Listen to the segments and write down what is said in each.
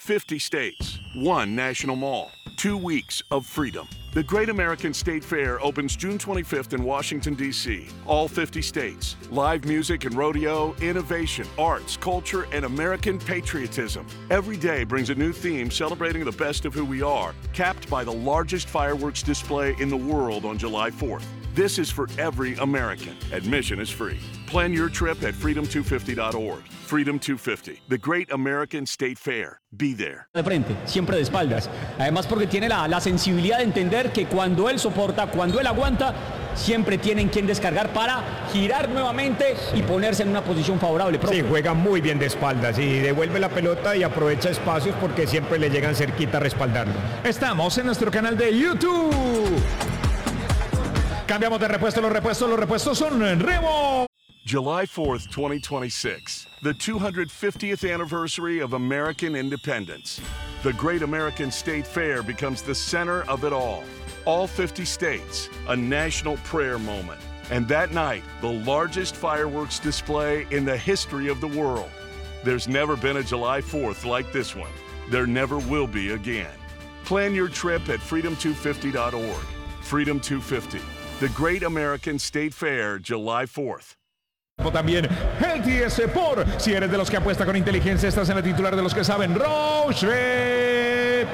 50 states, one national mall, 2 weeks of freedom. The Great American State Fair opens June 25th in Washington, D.C. All 50 states. Live music and rodeo, innovation, arts, culture, and American patriotism. Every day brings a new theme celebrating the best of who we are, capped by the largest fireworks display in the world on July 4th. This is for every American. Admission is free. Plan your trip at freedom250.org. Freedom 250, the Great American State Fair. Be there. De frente, siempre de espaldas. Además porque tiene la sensibilidad de entender que cuando él soporta, cuando él aguanta, siempre tienen quien descargar para girar nuevamente y ponerse en una posición favorable. Sí, juega muy bien de espaldas y devuelve la pelota y aprovecha espacios porque siempre le llegan cerquita a respaldarlo. Estamos en nuestro canal de YouTube. Cambiamos de repuesto, los repuestos son Remo. July 4th, 2026, the 250th anniversary of American independence. The Great American State Fair becomes the center of it all. All 50 states, a national prayer moment. And that night, the largest fireworks display in the history of the world. There's never been a July 4th like this one. There never will be again. Plan your trip at freedom250.org. Freedom 250, the Great American State Fair, July 4th. También LTS por si eres de los que apuesta con inteligencia, estás en la titular de los que saben. Rochebet.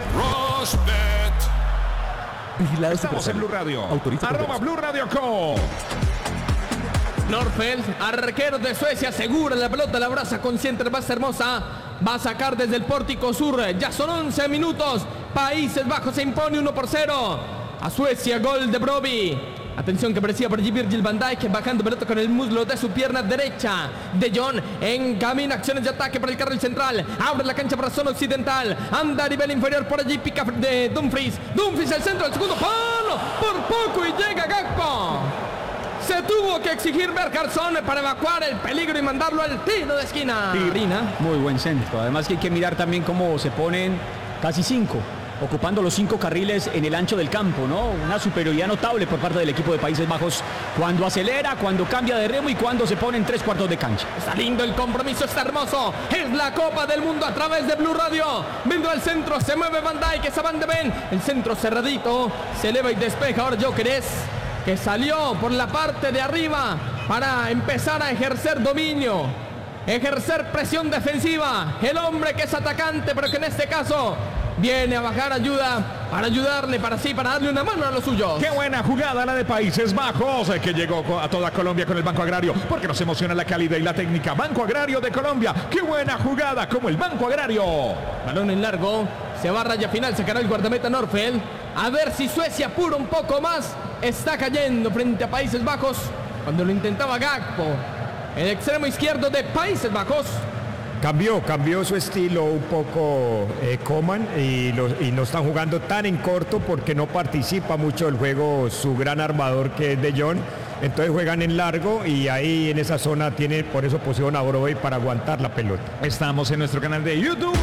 Estamos en Blue Radio. @ Blue Radio Co. Norfeldt, arquero de Suecia, asegura la pelota, la abraza con center más hermosa. Va a sacar desde el pórtico sur. Ya son 11 minutos. Países Bajos se impone 1-0 a Suecia. Gol de Broby. Atención que aparecía por allí Virgil van Dijk bajando pelota con el muslo de su pierna derecha. De Jong encamina acciones de ataque para el carril central. Abre la cancha para zona occidental. Anda a nivel inferior por allí. Pica de Dumfries. Dumfries el centro del segundo palo. Por poco y llega Gakpo. Se tuvo que exigir Berghardsson para evacuar el peligro y mandarlo al tiro de esquina. Muy buen centro. Además que hay que mirar también cómo se ponen casi 5. Ocupando los 5 carriles en el ancho del campo, ¿no? Una superioridad notable por parte del equipo de Países Bajos cuando acelera, cuando cambia de remo y cuando se pone en 3/4 de cancha. Está lindo el compromiso, está hermoso. Es la Copa del Mundo a través de Blue Radio. Viendo al centro, se mueve Van Dijk, esa Van de Ven. El centro cerradito, se eleva y despeja. Ahora Gyökeres, que salió por la parte de arriba para empezar a ejercer dominio, ejercer presión defensiva. El hombre que es atacante, pero que en este caso viene a bajar ayuda para ayudarle, para darle una mano a los suyos. Qué buena jugada la de Países Bajos, que llegó a toda Colombia con el Banco Agrario, porque nos emociona la calidad y la técnica. Banco Agrario de Colombia, qué buena jugada como el Banco Agrario. Balón en largo, se va a raya final, sacará el guardameta Norfeldt. A ver si Suecia apura un poco más. Está cayendo frente a Países Bajos cuando lo intentaba Gakpo, el extremo izquierdo de Países Bajos. Cambió su estilo un poco Coman y no están jugando tan en corto porque no participa mucho del juego su gran armador que es De Jong. Entonces juegan en largo y ahí en esa zona tiene por eso posición a Broby para aguantar la pelota. Estamos en nuestro canal de YouTube.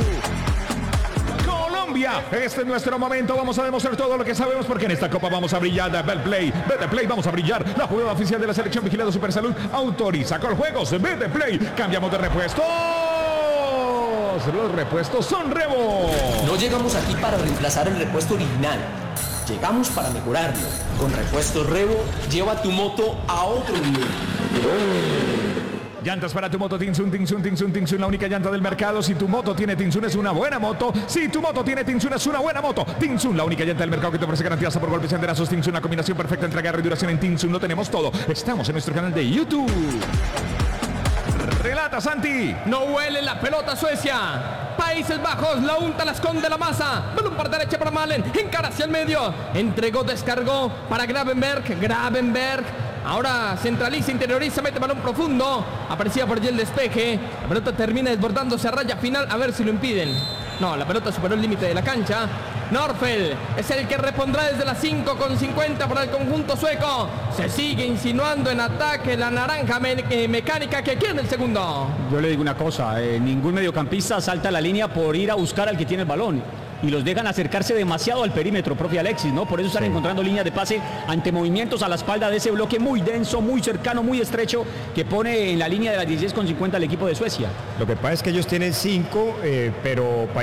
Este es nuestro momento, vamos a demostrar todo lo que sabemos porque en esta copa vamos a brillar. Betplay, vamos a brillar. La jugada oficial de la selección vigilada Supersalud autoriza con juegos Betplay. Cambiamos de repuestos. Los repuestos son Remo. No llegamos aquí para reemplazar el repuesto original. Llegamos para mejorarlo. Con repuestos Revo, lleva tu moto a otro nivel. Llantas para tu moto Tinsun, la única llanta del mercado. Si tu moto tiene Tinsun es una buena moto. Si tu moto tiene Tinsun es una buena moto. Tinsun, la única llanta del mercado que te ofrece garantías por golpes y anderazos. Tinsun, la combinación perfecta entre agarre y duración en Tinsun. Lo tenemos todo. Estamos en nuestro canal de YouTube. Relata Santi. No huele la pelota Suecia. Países Bajos, la unta, la esconde la masa. Balón para derecha para Malen. Encara hacia el medio. Entregó, descargó para Gravenberg. Ahora centraliza, interioriza, mete balón profundo. Aparecía por allí el despeje. La pelota termina desbordándose a raya final. A ver si lo impiden. No, la pelota superó el límite de la cancha. Norfeldt es el que repondrá desde las 5:50 para el conjunto sueco. Se sigue insinuando en ataque la naranja mecánica que quiere el segundo. Yo le digo una cosa, ningún mediocampista salta la línea por ir a buscar al que tiene el balón. Y los dejan acercarse demasiado al perímetro, propio Alexis, ¿no? Por eso están encontrando líneas de pase ante movimientos a la espalda de ese bloque muy denso, muy cercano, muy estrecho, que pone en la línea de las 16:50 el equipo de Suecia. Lo que pasa es que ellos tienen 5, pero